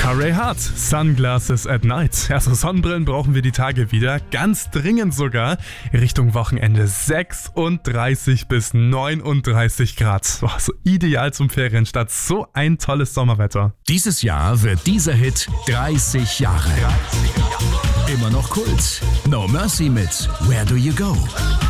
Hooray Hard, Sunglasses at Night. Also Sonnenbrillen brauchen wir die Tage wieder, ganz dringend sogar. Richtung Wochenende 36 bis 39 Grad. Boah, so ideal zum Ferienstart, so ein tolles Sommerwetter. Dieses Jahr wird dieser Hit 30 Jahre. Immer noch Kult. No Mercy mit Where Do You Go?